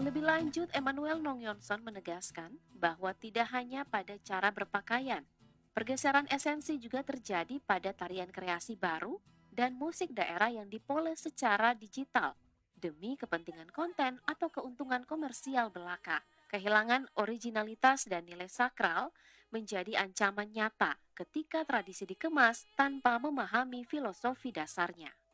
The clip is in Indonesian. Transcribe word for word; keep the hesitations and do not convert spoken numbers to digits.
Lebih lanjut, Emmanuel Nongyonson menegaskan bahwa tidak hanya pada cara berpakaian, pergeseran esensi juga terjadi pada tarian kreasi baru dan musik daerah yang dipoles secara digital demi kepentingan konten atau keuntungan komersial belaka. Kehilangan originalitas dan nilai sakral menjadi ancaman nyata ketika tradisi dikemas tanpa memahami filosofi dasarnya.